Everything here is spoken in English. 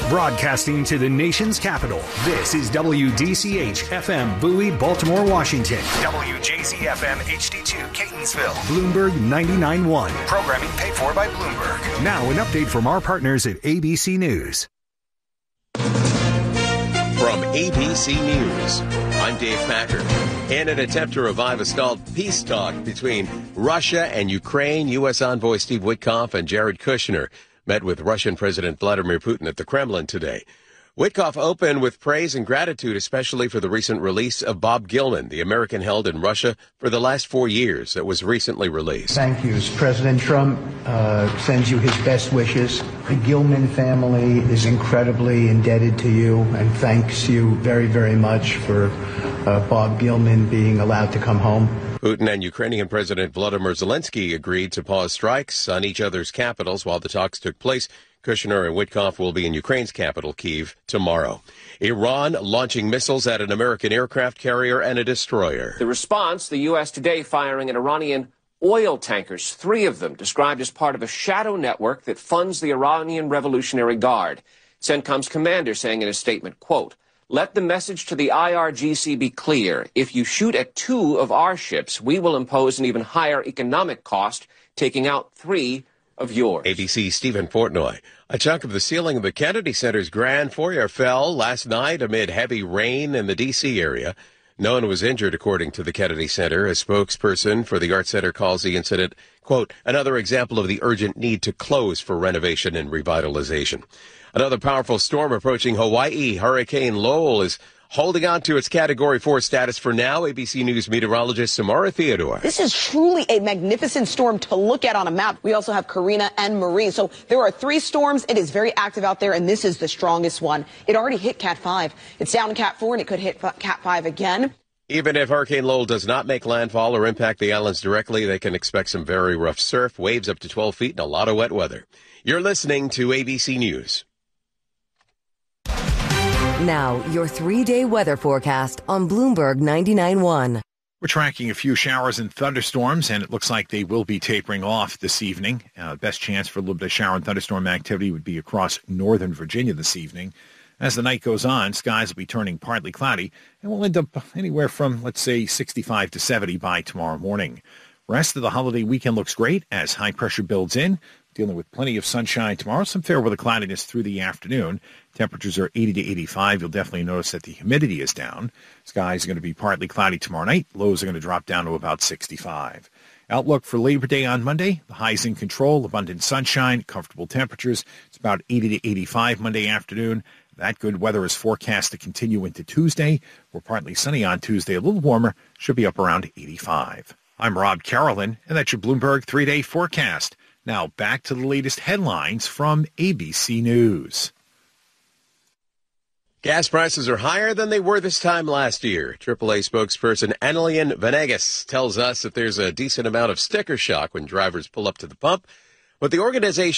Broadcasting to the nation's capital, this is WDCH-FM Bowie, Baltimore, Washington. WJZ-FM HD2 Catonsville. Bloomberg 99.1. Programming paid for by Bloomberg. Now an update from our partners at ABC News. From ABC News, I'm Dave Packer. In an attempt to revive a stalled peace talk between Russia and Ukraine, U.S. envoy Steve Witkoff and Jared Kushner met with Russian President Vladimir Putin at the Kremlin today. Witkoff opened with praise and gratitude, especially for the recent release of Bob Gilman, the American held in Russia for the last 4 years that was recently released. Thank you. President Trump sends you his best wishes. The Gilman family is incredibly indebted to you and thanks you very, very much for Bob Gilman being allowed to come home. Putin and Ukrainian President Volodymyr Zelensky agreed to pause strikes on each other's capitals while the talks took place. Kushner and Witkoff will be in Ukraine's capital, Kyiv, tomorrow. Iran launching missiles at an American aircraft carrier and a destroyer. The response, the U.S. today firing at Iranian oil tankers, 3 of them described as part of a shadow network that funds the Iranian Revolutionary Guard. CENTCOM's commander saying in a statement, quote, "Let the message to the IRGC be clear. If you shoot at 2 of our ships, we will impose an even higher economic cost, taking out 3 of yours." ABC's Stephen Portnoy. A chunk of the ceiling of the Kennedy Center's grand foyer fell last night amid heavy rain in the D.C. area. No one was injured, according to the Kennedy Center. A spokesperson for the Art Center calls the incident, quote, "another example of the urgent need to close for renovation and revitalization." Another powerful storm approaching Hawaii. Hurricane Lowell is holding on to its Category 4 status for now. ABC News meteorologist Samara Theodore. This is truly a magnificent storm to look at on a map. We also have Karina and Marie. So there are 3 storms. It is very active out there, and this is the strongest one. It already hit Cat 5. It's down to Cat 4, and it could hit Cat 5 again. Even if Hurricane Lowell does not make landfall or impact the islands directly, they can expect some very rough surf, waves up to 12 feet, and a lot of wet weather. You're listening to ABC News. Now, your 3-day weather forecast on Bloomberg 99.1. We're tracking a few showers and thunderstorms, and it looks like they will be tapering off this evening. Best chance for a little bit of shower and thunderstorm activity would be across northern Virginia this evening. As the night goes on, skies will be turning partly cloudy, and we'll end up anywhere from, let's say, 65 to 70 by tomorrow morning. Rest of the holiday weekend looks great as high pressure builds in. Dealing with plenty of sunshine tomorrow, some fair weather cloudiness through the afternoon. Temperatures are 80 to 85. You'll definitely notice that the humidity is down. Skies are going to be partly cloudy tomorrow night. Lows are going to drop down to about 65. Outlook for Labor Day on Monday. The highs in control, abundant sunshine, comfortable temperatures. It's about 80 to 85 Monday afternoon. That good weather is forecast to continue into Tuesday. We're partly sunny on Tuesday, a little warmer. Should be up around 85. I'm Rob Carolyn, and that's your Bloomberg 3-day forecast. Now back to the latest headlines from ABC News. Gas prices are higher than they were this time last year. AAA spokesperson Annalyn Venegas tells us that there's a decent amount of sticker shock when drivers pull up to the pump. But the organization